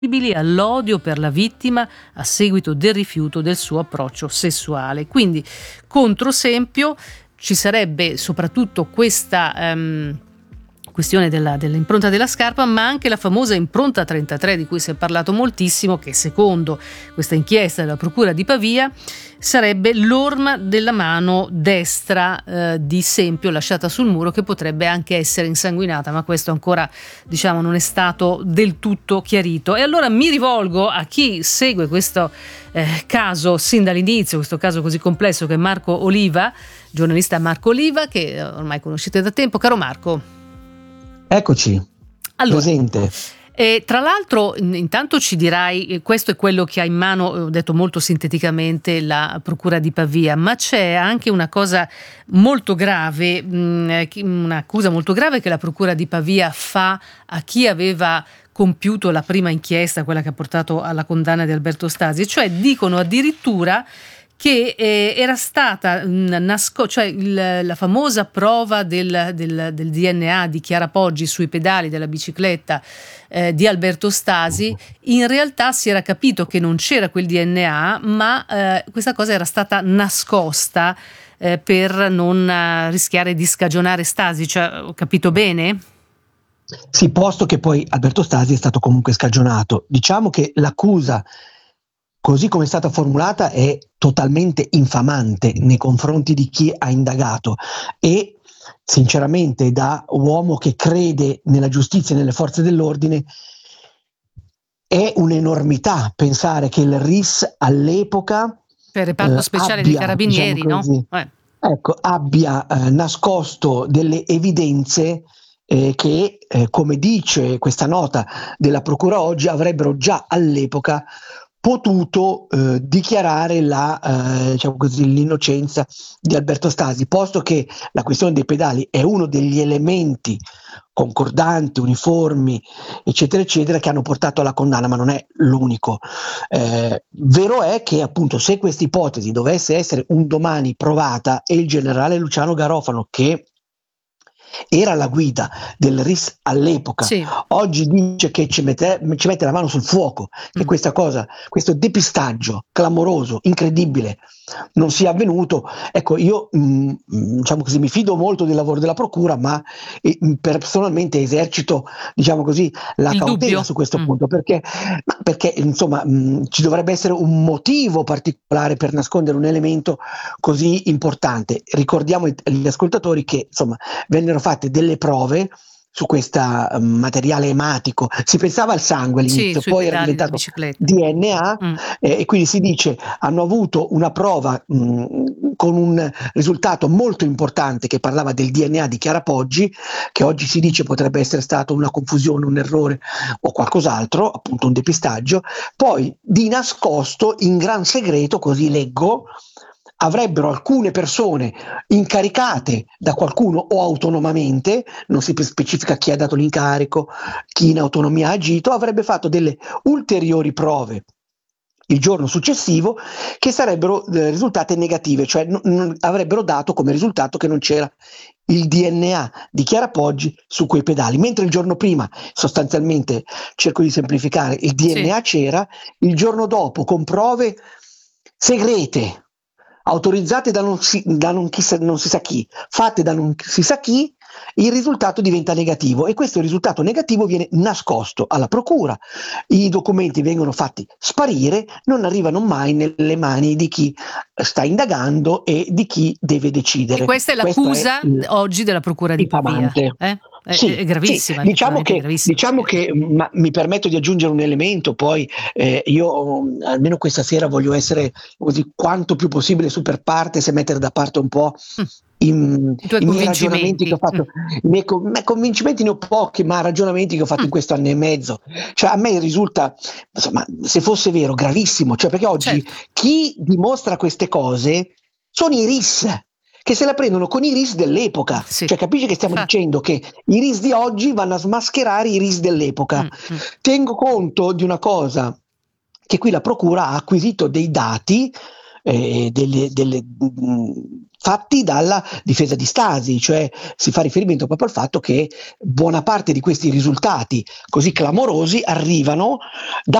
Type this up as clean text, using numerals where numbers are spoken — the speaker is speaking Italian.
all'odio per la vittima a seguito del rifiuto del suo approccio sessuale. Quindi contro Sempio ci sarebbe soprattutto questa questione dell'impronta della scarpa, ma anche la famosa impronta 33 di cui si è parlato moltissimo, che secondo questa inchiesta della Procura di Pavia sarebbe l'orma della mano destra di Sempio lasciata sul muro, che potrebbe anche essere insanguinata, ma questo ancora non è stato del tutto chiarito. E allora mi rivolgo a chi segue questo caso sin dall'inizio, questo caso così complesso, che è Marco Oliva, giornalista Marco Oliva, che ormai conoscete da tempo. Caro Marco. Eccoci, presente. Tra l'altro, intanto ci dirai, questo è quello che ha in mano, ho detto molto sinteticamente, la Procura di Pavia, ma c'è anche una cosa molto grave, un'accusa molto grave che la Procura di Pavia fa a chi aveva compiuto la prima inchiesta, quella che ha portato alla condanna di Alberto Stasi, cioè dicono addirittura che era stata la famosa prova del DNA di Chiara Poggi sui pedali della bicicletta di Alberto Stasi. In realtà si era capito che non c'era quel DNA, ma questa cosa era stata nascosta per non rischiare di scagionare Stasi. Cioè, ho capito bene? Sì, posto che poi Alberto Stasi è stato comunque scagionato. Diciamo che l'accusa, così come è stata formulata, è totalmente infamante nei confronti di chi ha indagato e sinceramente, da uomo che crede nella giustizia e nelle forze dell'ordine, è un'enormità pensare che il RIS all'epoca per reparto speciale dei carabinieri, così, abbia nascosto delle evidenze che, come dice questa nota della Procura oggi, avrebbero già all'epoca potuto dichiarare l'innocenza di Alberto Stasi, posto che la questione dei pedali è uno degli elementi concordanti, uniformi, eccetera, eccetera, che hanno portato alla condanna, ma non è l'unico. Vero è che, appunto, se questa ipotesi dovesse essere un domani provata e il generale Luciano Garofano, che era la guida del RIS all'epoca, sì, oggi dice che ci mette la mano sul fuoco, che questa cosa, questo depistaggio clamoroso, incredibile, non sia avvenuto. Ecco, io mi fido molto del lavoro della Procura, ma personalmente esercito, la cautela su questo punto, perché insomma ci dovrebbe essere un motivo particolare per nascondere un elemento così importante. Ricordiamo agli ascoltatori che insomma vennero fatte delle prove su questo materiale ematico. Si pensava al sangue all'inizio, poi era diventato DNA, e quindi si dice hanno avuto una prova con un risultato molto importante che parlava del DNA di Chiara Poggi, che oggi si dice potrebbe essere stato una confusione, un errore o qualcos'altro, appunto un depistaggio. Poi di nascosto, in gran segreto, così leggo, avrebbero alcune persone incaricate da qualcuno o autonomamente, non si specifica chi ha dato l'incarico, chi in autonomia ha agito, avrebbe fatto delle ulteriori prove il giorno successivo che sarebbero risultate negative, cioè avrebbero dato come risultato che non c'era il DNA di Chiara Poggi su quei pedali, mentre il giorno prima, sostanzialmente, cerco di semplificare, il DNA c'era, il giorno dopo con prove segrete, autorizzate da non si sa chi, fatte da non si sa chi, il risultato diventa negativo e questo risultato negativo viene nascosto alla procura. I documenti vengono fatti sparire, non arrivano mai nelle mani di chi sta indagando e di chi deve decidere. E questa è l'accusa oggi della Procura di Pavia. Sì, è gravissima. Sì. Diciamo che ma mi permetto di aggiungere un elemento, poi io almeno questa sera voglio essere così quanto più possibile super partes e mettere da parte un po' i miei ragionamenti che ho fatto. I miei convincimenti ne ho pochi, ma ragionamenti che ho fatto in questo anno e mezzo. Cioè, a me risulta, insomma, se fosse vero, gravissimo, cioè, perché oggi chi dimostra queste cose sono i RIS, che se la prendono con i RIS dell'epoca. Cioè, capisci che stiamo dicendo che i RIS di oggi vanno a smascherare i RIS dell'epoca. Tengo conto di una cosa, che qui la Procura ha acquisito dei dati, fatti dalla difesa di Stasi, cioè si fa riferimento proprio al fatto che buona parte di questi risultati così clamorosi arrivano da